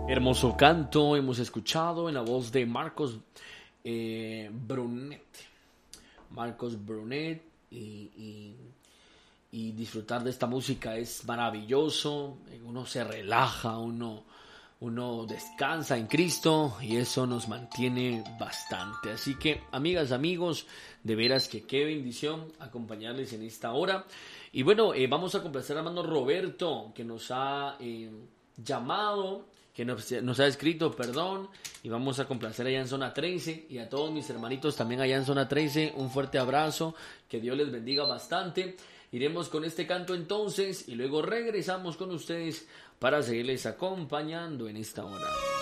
Hermoso canto hemos escuchado en la voz de Marcos Brunet. Marcos Brunet y disfrutar de esta música es maravilloso. Uno se relaja, uno descansa en Cristo y eso nos mantiene bastante. Así que, amigas, amigos, de veras que qué bendición acompañarles en esta hora. Y bueno, vamos a complacer a hermano Roberto, que nos ha llamado, que nos ha escrito, perdón, y vamos a complacer allá en Zona 13, y a todos mis hermanitos también allá en Zona 13, un fuerte abrazo, que Dios les bendiga bastante. Iremos con este canto entonces, y luego regresamos con ustedes para seguirles acompañando en esta hora.